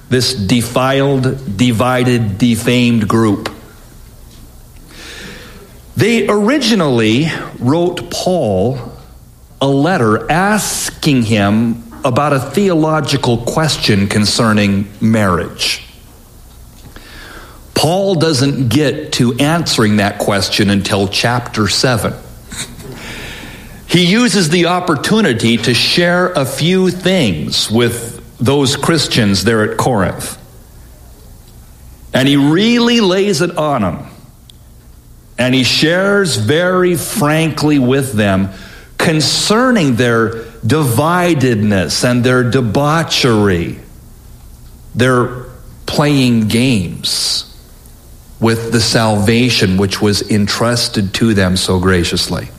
this defiled, divided, defamed group. They originally wrote Paul a letter asking him about a theological question concerning marriage. Paul doesn't get to answering that question until chapter 7. He uses the opportunity to share a few things with those Christians there at Corinth. And he really lays it on them. And he shares very frankly with them concerning their dividedness and their debauchery. They're playing games with the salvation which was entrusted to them so graciously.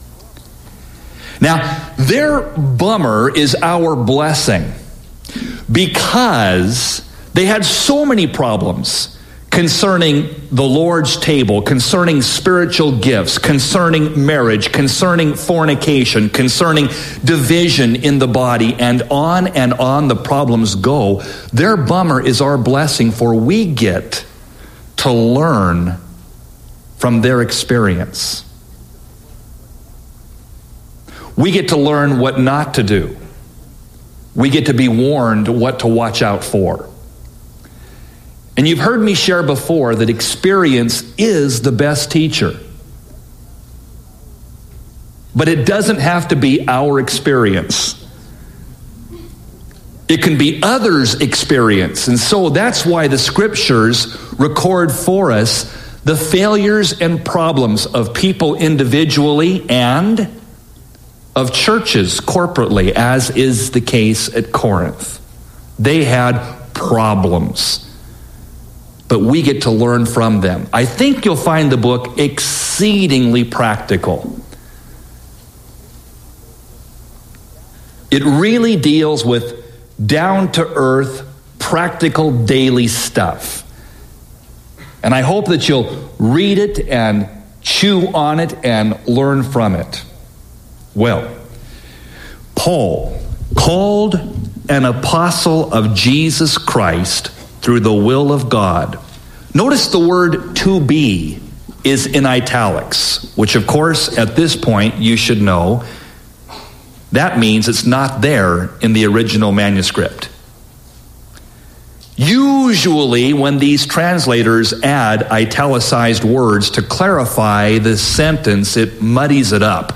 Now, their bummer is our blessing, because they had so many problems concerning the Lord's table, concerning spiritual gifts, concerning marriage, concerning fornication, concerning division in the body, and on the problems go. Their bummer is our blessing, for we get to learn from their experience. We get to learn what not to do. We get to be warned what to watch out for. And you've heard me share before that experience is the best teacher. But it doesn't have to be our experience. It can be others' experience. And so that's why the scriptures record for us the failures and problems of people individually and of churches corporately, as is the case at Corinth. They had problems, but we get to learn from them. I think you'll find the book exceedingly practical. It really deals with down-to-earth, practical, daily stuff. And I hope that you'll read it and chew on it and learn from it. Well, Paul, called an apostle of Jesus Christ through the will of God. Notice the word "to be" is in italics, which of course at this point you should know that means it's not there in the original manuscript. Usually when these translators add italicized words to clarify the sentence, it muddies it up.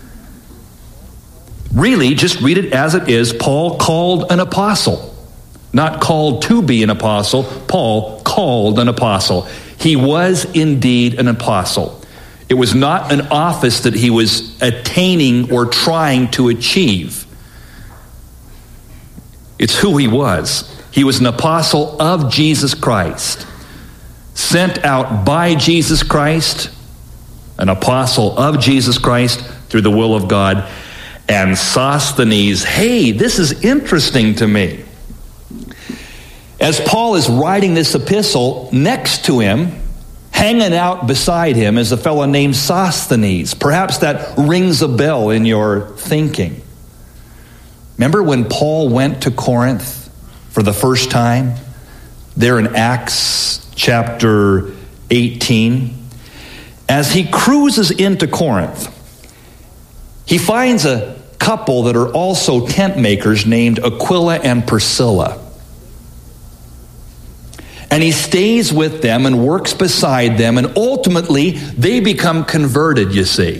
Really, just read it as it is. Paul called an apostle. Not called to be an apostle. Paul called an apostle. He was indeed an apostle. It was not an office that he was attaining or trying to achieve. It's who he was. He was an apostle of Jesus Christ. Sent out by Jesus Christ. An apostle of Jesus Christ through the will of God. And Sosthenes, hey, this is interesting to me. As Paul is writing this epistle, next to him, hanging out beside him, is a fellow named Sosthenes. Perhaps that rings a bell in your thinking. Remember when Paul went to Corinth for the first time? There in Acts chapter 18. As he cruises into Corinth, he finds a couple that are also tent makers named Aquila and Priscilla. And he stays with them and works beside them, and ultimately they become converted, you see.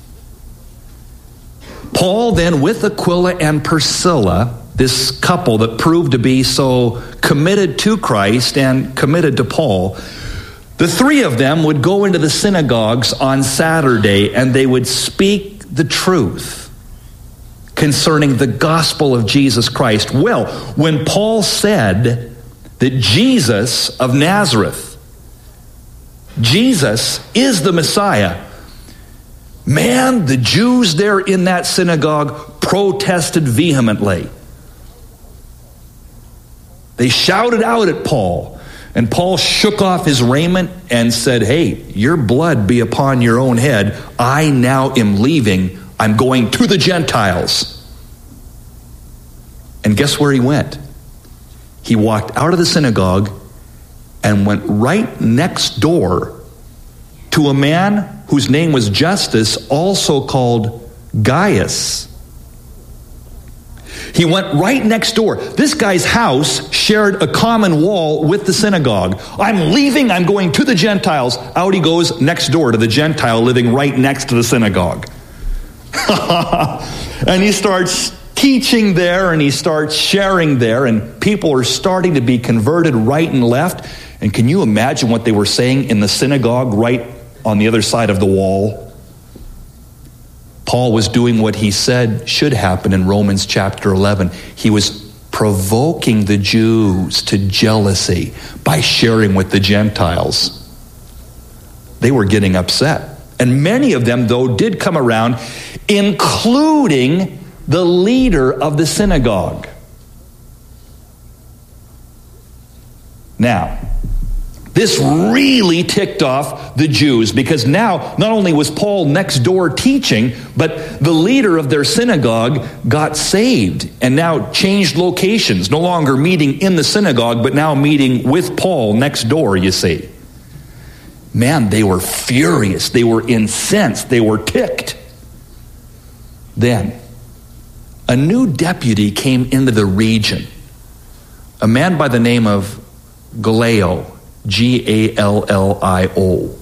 Paul then, with Aquila and Priscilla, this couple that proved to be so committed to Christ and committed to Paul, the three of them would go into the synagogues on Saturday and they would speak the truth concerning the gospel of Jesus Christ. Well, when Paul said that Jesus of Nazareth, Jesus is the Messiah, man, the Jews there in that synagogue protested vehemently. They shouted out at Paul, and Paul shook off his raiment and said, hey, your blood be upon your own head. I now am leaving. I'm going to the Gentiles. And guess where he went? he walked out of the synagogue and went right next door to a man whose name was Justus, also called Gaius. He went right next door. This guy's house shared a common wall with the synagogue. I'm leaving, I'm going to the Gentiles. Out he goes next door to the Gentile living right next to the synagogue. And he starts teaching there, and he starts sharing there, and people are starting to be converted right and left. And can you imagine what they were saying in the synagogue right on the other side of the wall? Paul was doing what he said should happen in Romans chapter 11. He was provoking the Jews to jealousy by sharing with the Gentiles. They were getting upset. And many of them, though, did come around, including the leader of the synagogue. Now, this really ticked off the Jews, because now not only was Paul next door teaching, but the leader of their synagogue got saved and now changed locations, no longer meeting in the synagogue, but now meeting with Paul next door, you see. Man, they were furious. They were incensed. They were ticked. Then, a new deputy came into the region, a man by the name of Gallio, Gallio.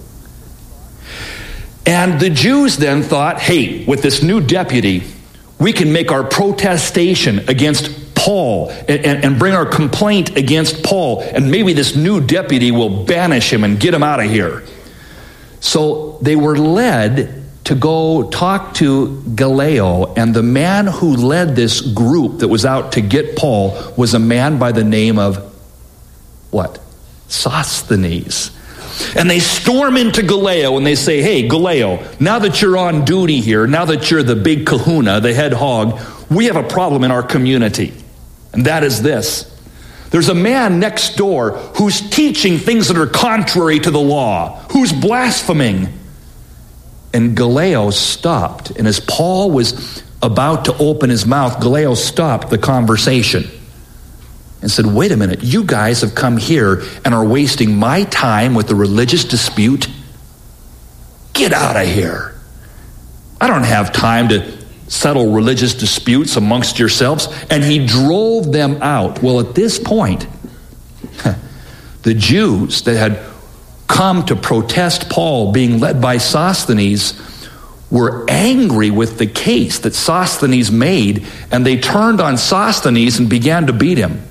And the Jews then thought, hey, with this new deputy, we can make our protestation against Paul and bring our complaint against Paul, and maybe this new deputy will banish him and get him out of here. So they were led to go talk to Gallio, and the man who led this group that was out to get Paul was a man by the name of what? Sosthenes. And they storm into Gallio and they say, hey, Gallio, now that you're on duty here, now that you're the big kahuna, the head hog, we have a problem in our community. And that is this. There's a man next door who's teaching things that are contrary to the law, who's blaspheming. And Gallio stopped. And as Paul was about to open his mouth, Gallio stopped the conversation and said, wait a minute, you guys have come here and are wasting my time with a religious dispute? Get out of here. I don't have time to settle religious disputes amongst yourselves. And he drove them out. Well, at this point, the Jews that had come to protest Paul being led by Sosthenes were angry with the case that Sosthenes made, and they turned on Sosthenes and began to beat him.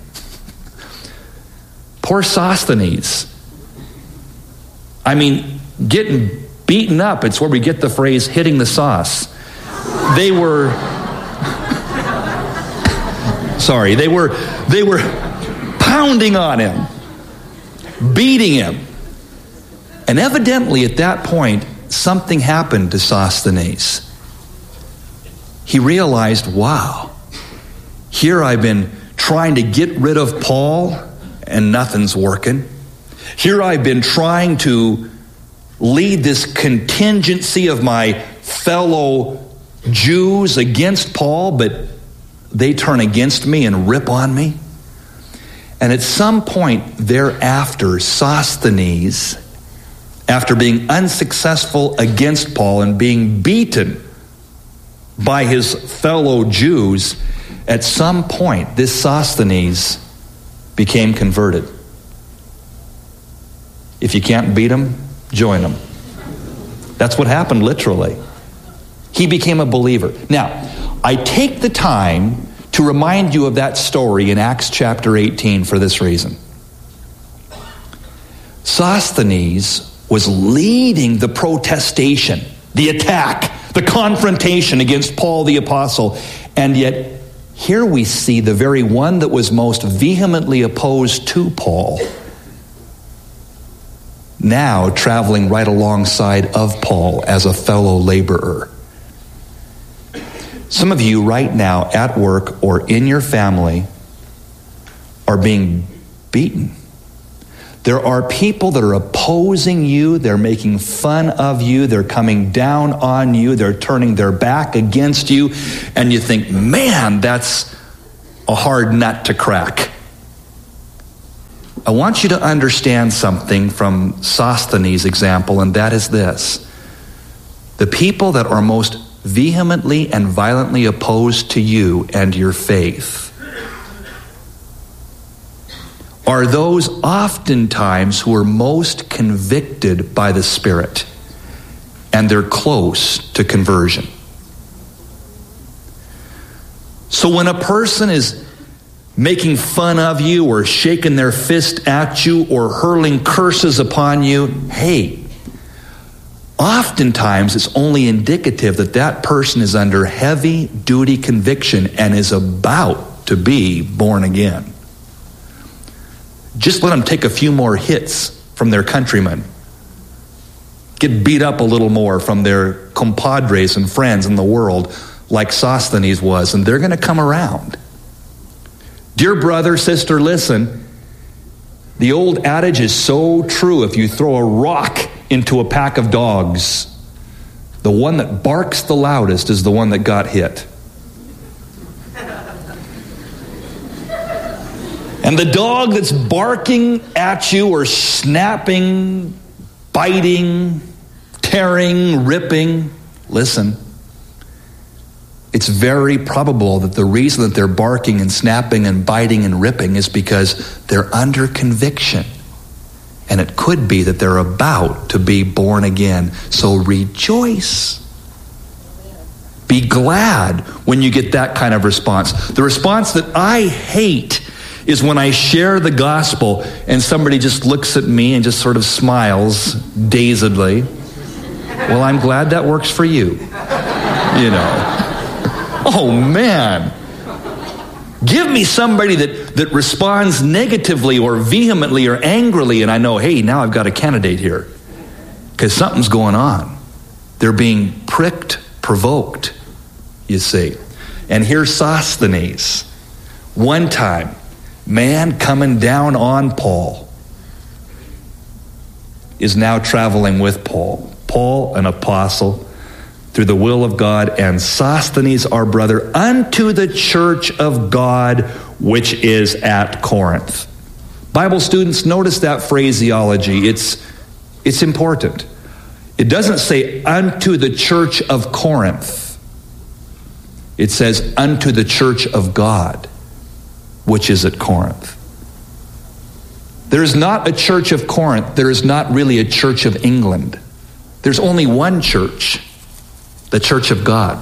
Poor Sosthenes. I mean, getting beaten up, it's where we get the phrase hitting the sauce. They were pounding on him, beating him. And evidently at that point, something happened to Sosthenes. He realized, wow, here I've been trying to get rid of Paul and nothing's working. Here I've been trying to lead this contingency of my fellow Jews against Paul, but they turn against me and rip on me. And at some point thereafter, Sosthenes, after being unsuccessful against Paul and being beaten by his fellow Jews, at some point this Sosthenes became converted. If you can't beat him, join him. That's what happened literally. He became a believer. Now, I take the time to remind you of that story in Acts chapter 18 for this reason. Sosthenes was leading the protestation, the attack, the confrontation against Paul the apostle, and yet here we see the very one that was most vehemently opposed to Paul now traveling right alongside of Paul as a fellow laborer. Some of you right now at work or in your family are being beaten. There are people that are opposing you. They're making fun of you. They're coming down on you. They're turning their back against you. And you think, man, that's a hard nut to crack. I want you to understand something from Sosthenes' example, and that is this. The people that are most vehemently and violently opposed to you and your faith are those oftentimes who are most convicted by the Spirit, and they're close to conversion. So when a person is making fun of you or shaking their fist at you or hurling curses upon you, hey, oftentimes it's only indicative that that person is under heavy duty conviction and is about to be born again. Just let them take a few more hits from their countrymen. Get beat up a little more from their compadres and friends in the world like Sosthenes was, and they're going to come around. Dear brother, sister, listen. The old adage is so true. If you throw a rock into a pack of dogs, the one that barks the loudest is the one that got hit. And the dog that's barking at you or snapping, biting, tearing, ripping, listen, it's very probable that the reason that they're barking and snapping and biting and ripping is because they're under conviction. And it could be that they're about to be born again. So rejoice. Be glad when you get that kind of response. The response that I hate is when I share the gospel and somebody just looks at me and just sort of smiles dazedly. Well, I'm glad that works for you. You know. Oh, man. Give me somebody that responds negatively or vehemently or angrily, and I know, hey, now I've got a candidate here. Because something's going on. They're being pricked, provoked, you see. And here's Sosthenes. One time, man coming down on Paul is now traveling with Paul. Paul, an apostle, through the will of God, and Sosthenes, our brother, unto the church of God, which is at Corinth. Bible students, notice that phraseology. It's important. It doesn't say unto the church of Corinth. It says unto the church of God, which is at Corinth. There is not a church of Corinth. There is not really a church of England. There's only one church. The Church of God,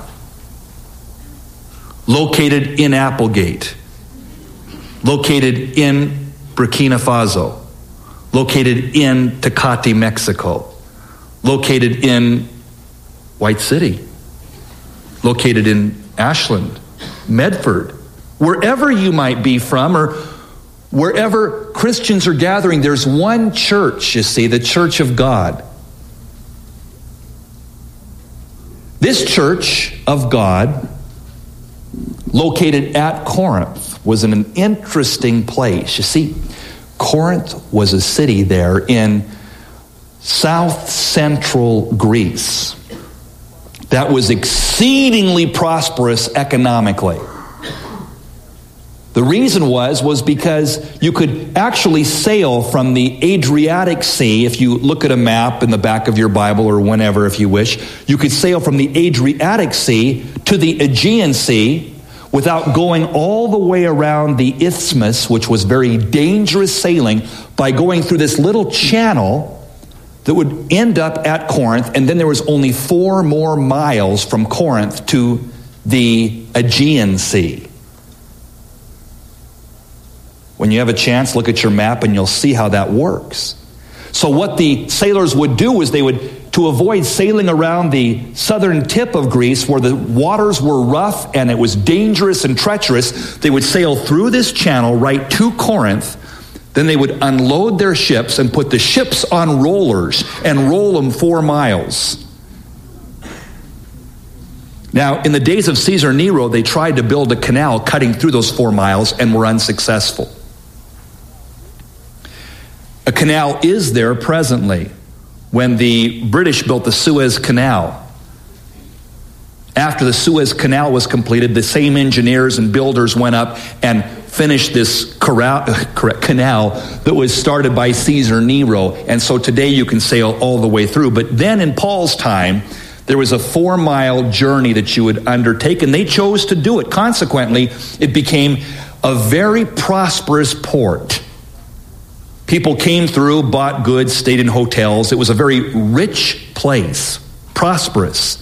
located in Applegate, located in Burkina Faso, located in Tecate, Mexico, located in White City, located in Ashland, Medford, wherever you might be from, or wherever Christians are gathering, there's one church, you see, the Church of God. This church of God, located at Corinth, was in an interesting place. You see, Corinth was a city there in south central Greece that was exceedingly prosperous economically. The reason was because you could actually sail from the Adriatic Sea. If you look at a map in the back of your Bible or whenever, if you wish, you could sail from the Adriatic Sea to the Aegean Sea without going all the way around the isthmus, which was very dangerous sailing, by going through this little channel that would end up at Corinth, and then there was only 4 more miles from Corinth to the Aegean Sea. When you have a chance, look at your map and you'll see how that works. So what the sailors would do is they would, to avoid sailing around the southern tip of Greece where the waters were rough and it was dangerous and treacherous, they would sail through this channel right to Corinth. Then they would unload their ships and put the ships on rollers and roll them 4 miles. Now, in the days of Caesar Nero, they tried to build a canal cutting through those 4 miles and were unsuccessful. A canal is there presently. When the British built the Suez Canal, after the Suez Canal was completed, the same engineers and builders went up and finish this canal that was started by Caesar Nero. And so today you can sail all the way through. But then in Paul's time, there was a 4-mile journey that you would undertake, and they chose to do it. Consequently, it became a very prosperous port. People came through, bought goods, stayed in hotels. It was a very rich place, prosperous,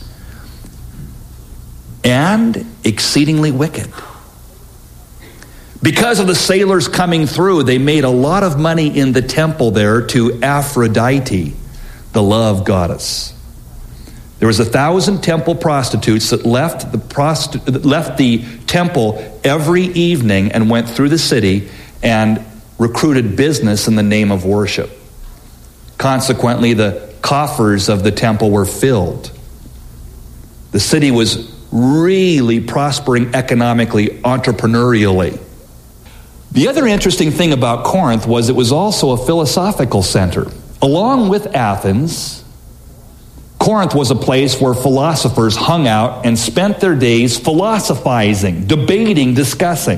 and exceedingly wicked. Because of the sailors coming through, they made a lot of money in the temple there to Aphrodite, the love goddess. There was 1,000 temple prostitutes that left the temple every evening and went through the city and recruited business in the name of worship. Consequently, the coffers of the temple were filled. The city was really prospering economically, entrepreneurially. The other interesting thing about Corinth was it was also a philosophical center. Along with Athens, Corinth was a place where philosophers hung out and spent their days philosophizing, debating, discussing.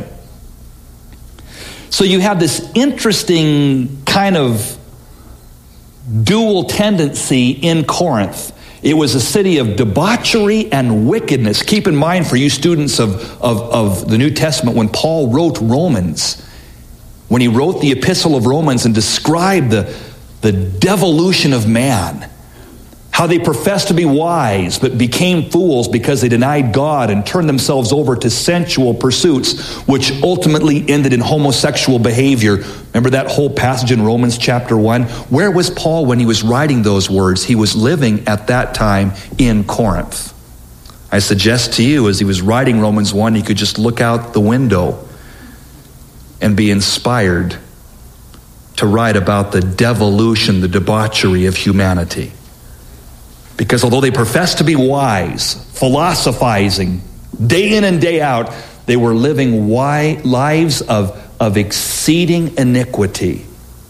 So you have this interesting kind of dual tendency in Corinth. It was a city of debauchery and wickedness. Keep in mind, for you students of the New Testament, when Paul wrote Romans, when he wrote the Epistle of Romans and described the devolution of man, how they professed to be wise but became fools because they denied God and turned themselves over to sensual pursuits, which ultimately ended in homosexual behavior. Remember that whole passage in Romans chapter 1? Where was Paul when he was writing those words? He was living at that time in Corinth. I suggest to you, as he was writing Romans 1, he could just look out the window and be inspired to write about the devolution, the debauchery of humanity. Because although they professed to be wise, philosophizing, day in and day out, they were living lives of exceeding iniquity.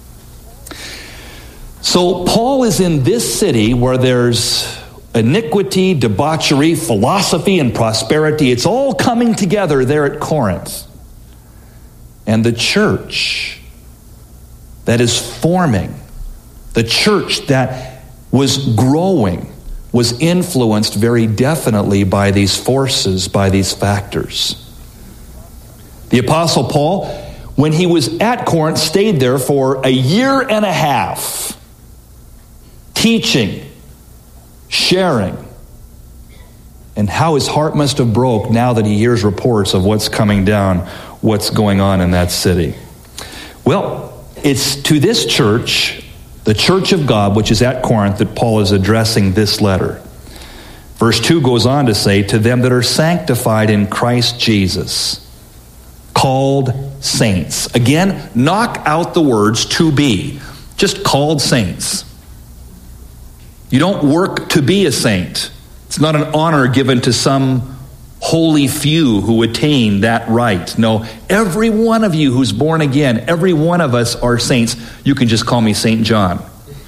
So Paul is in this city where there's iniquity, debauchery, philosophy, and prosperity. It's all coming together there at Corinth. And the church that is forming, the church that was growing, was influenced very definitely by these forces, by these factors. The Apostle Paul, when he was at Corinth, stayed there for 1.5 years, teaching, sharing, and how his heart must have broke now that he hears reports of what's coming down, what's going on in that city. Well, it's to this church, the church of God, which is at Corinth, that Paul is addressing this letter. Verse 2 goes on to say, to them that are sanctified in Christ Jesus, called saints. Again, knock out the words to be. Just called saints. You don't work to be a saint. It's not an honor given to some holy few who attain that right. No, every one of you who's born again, every one of us are saints. You can just call me St. John.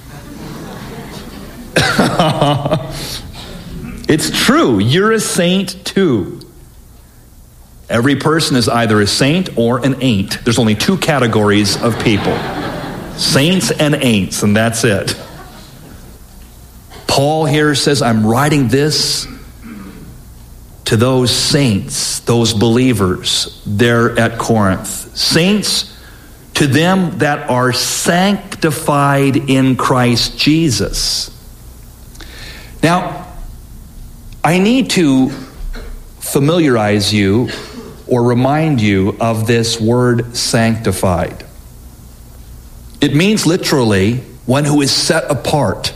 It's true. You're a saint too. Every person is either a saint or an ain't. There's only 2 categories of people. Saints and ain'ts, and that's it. Paul here says, I'm writing this to those saints, those believers there at Corinth. Saints, to them that are sanctified in Christ Jesus. Now, I need to familiarize you or remind you of this word sanctified. It means literally one who is set apart.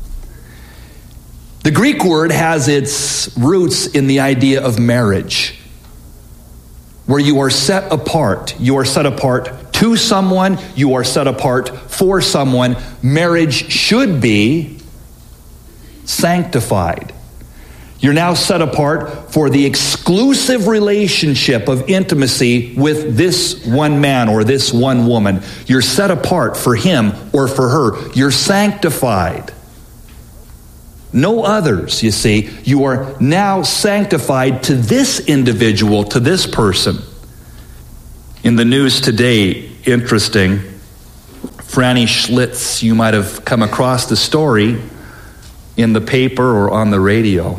The Greek word has its roots in the idea of marriage, where you are set apart. You are set apart to someone. You are set apart for someone. Marriage should be sanctified. You're now set apart for the exclusive relationship of intimacy with this one man or this one woman. You're set apart for him or for her. You're sanctified. No others, you see. You are now sanctified to this individual, to this person. In the news today, interesting, Franny Schlitz, you might have come across the story in the paper or on the radio.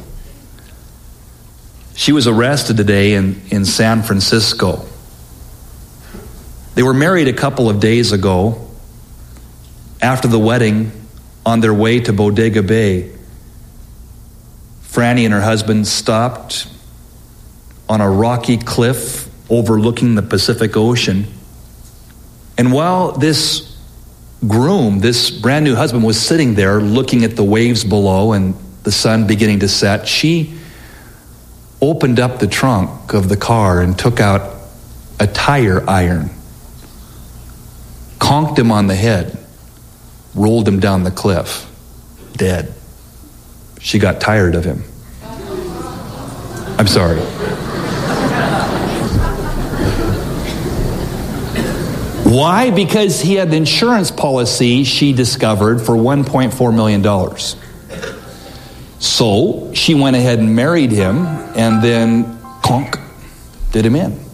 She was arrested today in San Francisco. They were married a couple of days ago. After the wedding, on their way to Bodega Bay, Franny and her husband stopped on a rocky cliff overlooking the Pacific Ocean. And while this groom, this brand new husband, was sitting there looking at the waves below and the sun beginning to set, she opened up the trunk of the car and took out a tire iron, conked him on the head, rolled him down the cliff, dead. She got tired of him. I'm sorry. Why? Because he had an insurance policy, she discovered, for $1.4 million. So she went ahead and married him and then, conk, did him in.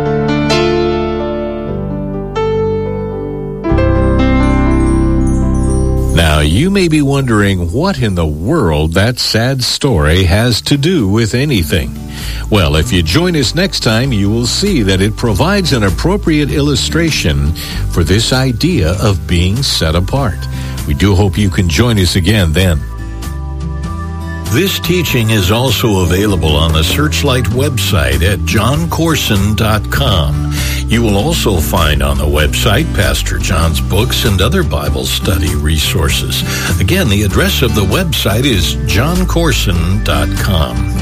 Now, you may be wondering what in the world that sad story has to do with anything. Well, if you join us next time, you will see that it provides an appropriate illustration for this idea of being set apart. We do hope you can join us again then. This teaching is also available on the Searchlight website at johncorson.com. You will also find on the website Pastor John's books and other Bible study resources. Again, the address of the website is johncorson.com.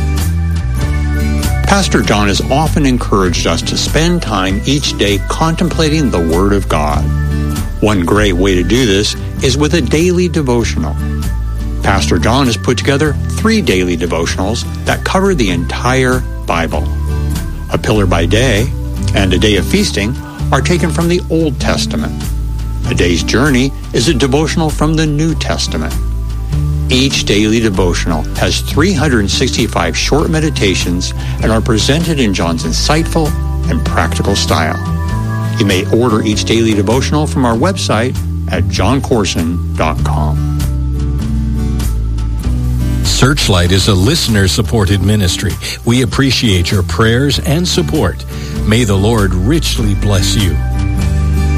Pastor John has often encouraged us to spend time each day contemplating the Word of God. One great way to do this is with a daily devotional. Pastor John has put together 3 daily devotionals that cover the entire Bible. A Pillar by Day and A Day of Feasting are taken from the Old Testament. A Day's Journey is a devotional from the New Testament. Each daily devotional has 365 short meditations and are presented in John's insightful and practical style. You may order each daily devotional from our website at johncorson.com. Searchlight is a listener-supported ministry. We appreciate your prayers and support. May the Lord richly bless you.